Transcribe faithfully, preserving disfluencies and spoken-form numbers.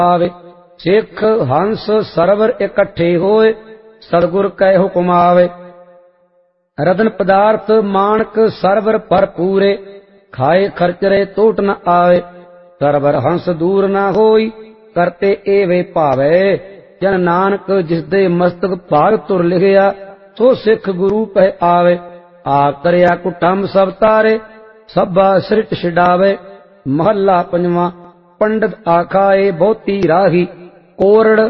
आवे। सिख हंस सरवर इकट्ठे होए, सतगुर कै हुक्म आवे। रतन पदार्थ माणक सरवर भरपूरे, खाए खर्चरे टोट न आवे। सरवर हंस दूर न होई, करते एवे भावे। जन नानक जिसदे मस्तक भाग तुर लिखिया, सो सिख गुरु पै आवे। आप तरिया कुटुंब सब तारे, सभा सृट छिडावे। महला पंजवा। पंडित आखाए बहुती राही, कोरड़